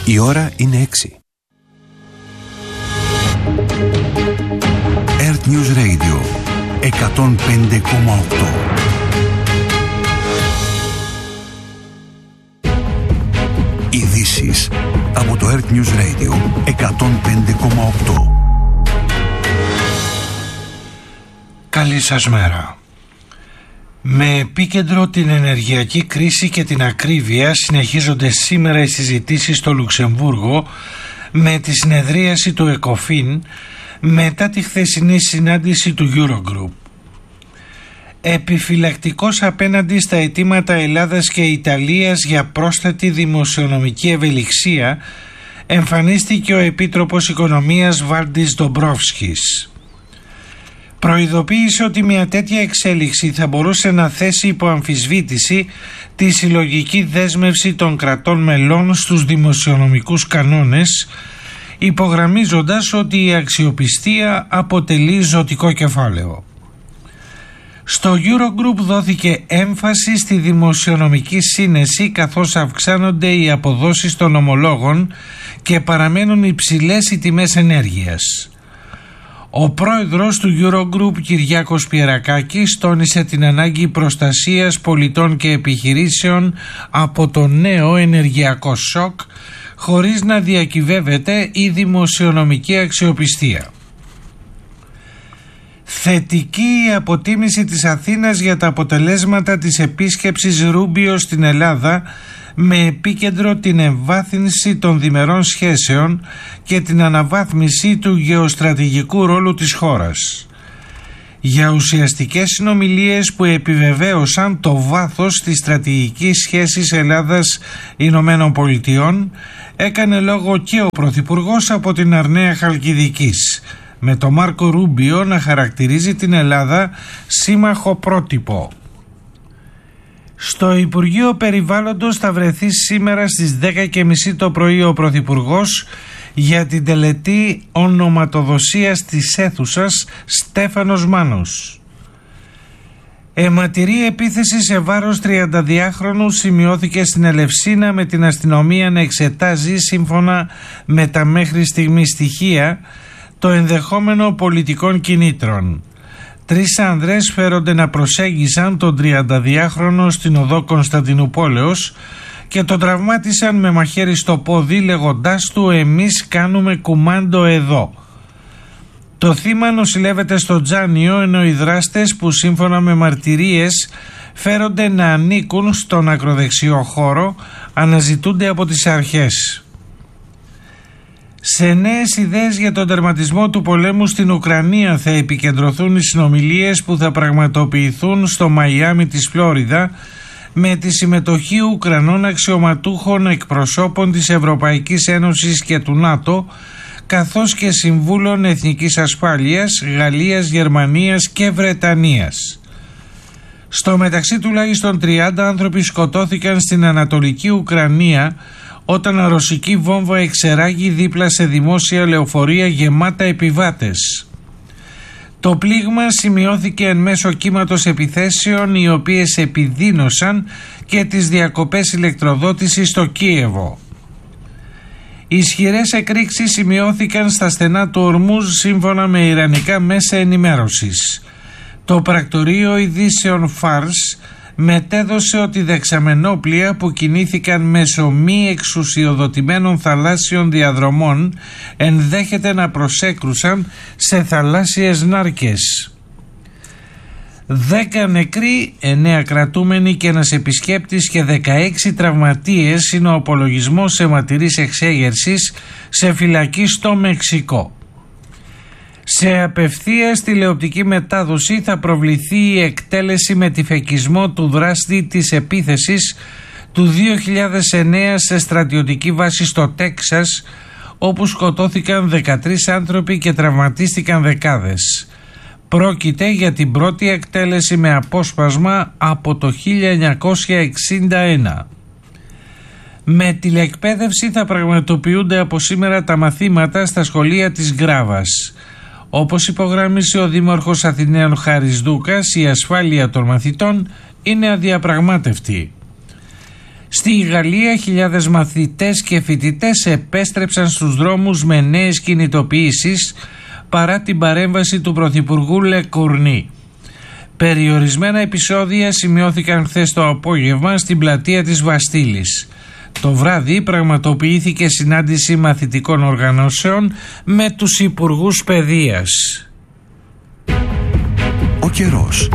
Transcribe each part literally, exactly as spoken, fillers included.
Η ώρα είναι έξι. Earth News Radio εκατόν πέντε κόμμα οκτώ. Ειδήσεις από το Earth News Radio εκατόν πέντε κόμμα οκτώ. Καλή σας μέρα. Με επίκεντρο την ενεργειακή κρίση και την ακρίβεια συνεχίζονται σήμερα οι συζητήσεις στο Λουξεμβούργο με τη συνεδρίαση του ΕΚΟΦΗΝ μετά τη χθεσινή συνάντηση του Eurogroup. Επιφυλακτικός απέναντι στα αιτήματα Ελλάδας και Ιταλίας για πρόσθετη δημοσιονομική ευελιξία εμφανίστηκε ο Επίτροπος Οικονομίας Βάλντις Ντομπρόφσκης. Προειδοποίησε ότι μια τέτοια εξέλιξη θα μπορούσε να θέσει υπό αμφισβήτηση τη συλλογική δέσμευση των κρατών μελών στους δημοσιονομικούς κανόνες, υπογραμμίζοντας ότι η αξιοπιστία αποτελεί ζωτικό κεφάλαιο. Στο Eurogroup δόθηκε έμφαση στη δημοσιονομική σύνεση, καθώς αυξάνονται οι αποδόσεις των ομολόγων και παραμένουν υψηλές οι τιμές ενέργειας. Ο πρόεδρος του Eurogroup, Κυριάκος Πιερακάκης, τόνισε την ανάγκη προστασίας πολιτών και επιχειρήσεων από το νέο ενεργειακό σοκ, χωρίς να διακυβεύεται η δημοσιονομική αξιοπιστία. Θετική η αποτίμηση της Αθήνας για τα αποτελέσματα της επίσκεψης Ρούμπιο στην Ελλάδα, με επίκεντρο την εμβάθυνση των διμερών σχέσεων και την αναβάθμιση του γεωστρατηγικού ρόλου της χώρας. Για ουσιαστικές συνομιλίες που επιβεβαίωσαν το βάθος της στρατηγικής σχέσης Ελλάδας-Ηνωμένων Πολιτειών, έκανε λόγο και ο Πρωθυπουργός από την Αρναία Χαλκιδικής, με τον Μάρκο Ρούμπιο να χαρακτηρίζει την Ελλάδα σύμμαχο πρότυπο. Στο Υπουργείο Περιβάλλοντος θα βρεθεί σήμερα στις δέκα και μισή το πρωί ο Πρωθυπουργός για την τελετή ονοματοδοσίας της αίθουσας Στέφανος Μάνος. Αιματηρή επίθεση σε βάρος τριανταδυάχρονου σημειώθηκε στην Ελευσίνα, με την αστυνομία να εξετάζει, σύμφωνα με τα μέχρι στιγμή στοιχεία, το ενδεχόμενο πολιτικών κινήτρων. Τρεις άνδρες φέρονται να προσέγγισαν τον τριανταδυάχρονο στην οδό Κωνσταντινούπολεως και τον τραυμάτισαν με μαχαίρι στο πόδι, λέγοντάς του «Εμείς κάνουμε κουμάντο εδώ». Το θύμα νοσηλεύεται στο Τζάνιο, ενώ οι δράστες, που σύμφωνα με μαρτυρίες φέρονται να ανήκουν στον ακροδεξιό χώρο, αναζητούνται από τις αρχές. Σε νέες ιδέες για τον τερματισμό του πολέμου στην Ουκρανία θα επικεντρωθούν οι συνομιλίες που θα πραγματοποιηθούν στο Μαϊάμι της Φλόριδα, με τη συμμετοχή Ουκρανών αξιωματούχων, εκπροσώπων της Ευρωπαϊκής Ένωσης και του ΝΑΤΟ, καθώς και συμβούλων εθνικής ασφάλειας Γαλλίας, Γερμανίας και Βρετανίας. Στο μεταξύ, τουλάχιστον τριάντα άνθρωποι σκοτώθηκαν στην Ανατολική Ουκρανία όταν ρωσική βόμβα εξεράγει δίπλα σε δημόσια λεωφορεία γεμάτα επιβάτες. Το πλήγμα σημειώθηκε εν μέσω κύματος επιθέσεων, οι οποίες επιδίνωσαν και τις διακοπές ηλεκτροδότησης στο Κίεβο. Ισχυρές εκρήξεις σημειώθηκαν στα στενά του Ορμούζ, σύμφωνα με ιρανικά μέσα ενημέρωσης. Το πρακτορείο ειδήσεων Φάρς μετέδωσε ότι δεξαμενόπλια που κινήθηκαν μέσω μη εξουσιοδοτημένων θαλάσσιων διαδρομών ενδέχεται να προσέκρουσαν σε θαλάσσιες νάρκες. Δέκα νεκροί, εννέα κρατούμενοι και ένας επισκέπτης και δεκαέξι τραυματίες είναι ο απολογισμός αιματηρής εξέγερσης σε φυλακή στο Μεξικό. Σε απευθείας τηλεοπτική μετάδοση θα προβληθεί η εκτέλεση με τυφεκισμό του δράστη της επίθεσης του δύο χιλιάδες εννέα σε στρατιωτική βάση στο Τέξας, όπου σκοτώθηκαν δεκατρείς άνθρωποι και τραυματίστηκαν δεκάδες. Πρόκειται για την πρώτη εκτέλεση με απόσπασμα από το χίλια εννιακόσια εξήντα ένα. Με τηλεκπαίδευση θα πραγματοποιούνται από σήμερα τα μαθήματα στα σχολεία της Γκράβας. Όπως υπογράμμισε ο Δήμαρχος Αθηναίων Χάρης Δούκας, η ασφάλεια των μαθητών είναι αδιαπραγμάτευτη. Στη Γαλλία χιλιάδες μαθητές και φοιτητές επέστρεψαν στους δρόμους με νέες κινητοποιήσεις παρά την παρέμβαση του Πρωθυπουργού Λεκορνή. Περιορισμένα επεισόδια σημειώθηκαν χθες το απόγευμα στην πλατεία της Βαστίλης. Το βράδυ πραγματοποιήθηκε συνάντηση μαθητικών οργανώσεων με τους υπουργούς παιδείας. Ο καιρός.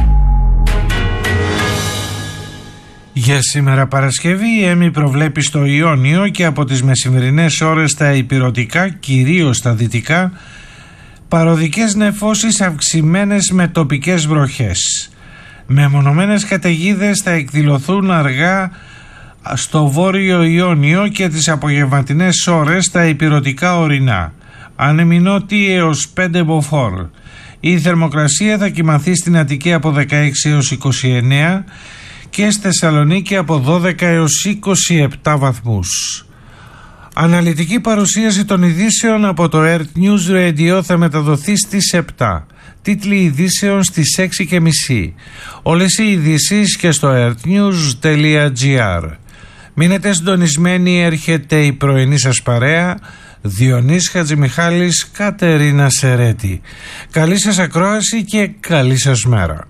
Για σήμερα Παρασκευή η ΕΜΗ προβλέπει στο Ιόνιο και από τις μεσημερινές ώρες στα ηπειρωτικά, κυρίως στα δυτικά, παροδικές νεφώσεις αυξημένες με τοπικές βροχές. Μεμονωμένες καταιγίδες θα εκδηλωθούν αργά στο βόρειο Ιόνιο και τις απογευματινές ώρες στα ηπειρωτικά ορεινά. Ανεμινότη έως πέντε μποφόρ. Η θερμοκρασία θα κυμανθεί στην Αττική από δεκαέξι έως είκοσι εννέα και στη Θεσσαλονίκη από δώδεκα έως είκοσι επτά βαθμούς. Αναλυτική παρουσίαση των ειδήσεων από το Earth News Radio θα μεταδοθεί στις επτά. Τίτλοι ειδήσεων στις έξι και μισή. Όλες οι ειδήσεις και στο earthnews.gr. Μείνετε συντονισμένοι, έρχεται η πρωινή σας παρέα. Διονύς Χατζημιχάλης, Κατερίνα Σερέτη. Καλή σας ακρόαση και καλή σας μέρα.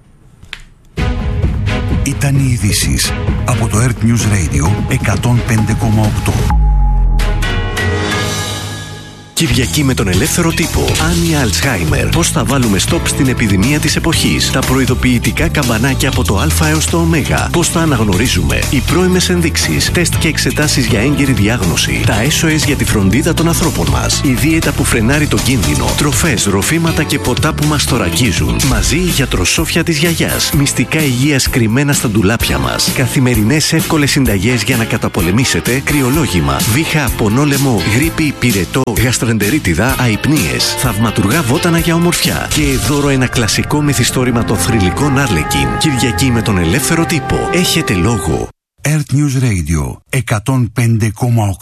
Ήταν οι ειδήσεις από το Earth News Radio εκατόν πέντε κόμμα οκτώ. Κυριακή με τον ελεύθερο τύπο. Άνια Αλτσχάιμερ. Πώς θα βάλουμε στόπ στην επιδημία της εποχής. Τα προειδοποιητικά καμπανάκια από το Α έως το Ω. Πώς θα αναγνωρίζουμε. Οι πρώιμες ενδείξεις. Τεστ και εξετάσεις για έγκαιρη διάγνωση. Τα ες ο ες για τη φροντίδα των ανθρώπων μας. Η δίαιτα που φρενάρει τον κίνδυνο. Τροφές, ροφήματα και ποτά που μας θωρακίζουν. Μαζί η γιατροσόφια της γιαγιάς. Μυστικά υγείας κρυμμένα στα ντουλάπια μας. Καθημερινές εύκολες συνταγές για να καταπολεμήσετε κρυολόγημα, βήχα, πονόλεμο, γρίπη, πυρετό, γαστρεντερίτιδα, αϊπνίες, θαυματουργά βότανα για ομορφιά και δώρο ένα κλασικό μυθιστόρημα των θρυλικών Άρλεκιν. Κυριακή με τον ελεύθερο τύπο. Έχετε λόγο. Earth News Radio εκατόν πέντε κόμμα οκτώ.